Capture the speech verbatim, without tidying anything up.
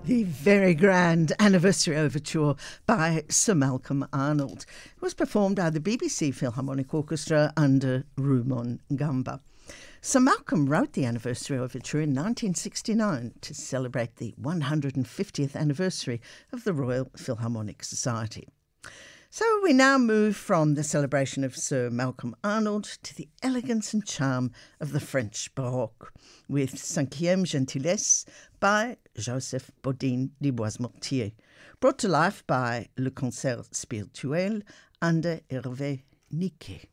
The very grand anniversary overture by Sir Malcolm Arnold was performed by the B B C Philharmonic Orchestra under Rumon Gamba. Sir Malcolm wrote the anniversary overture in nineteen sixty-nine to celebrate the one hundred fiftieth anniversary of the Royal Philharmonic Society. So we now move from the celebration of Sir Malcolm Arnold to the elegance and charm of the French Baroque, with Cinquième Gentillesse by Joseph Bodin de Boismortier, brought to life by Le Concert Spirituel under Hervé Niquet.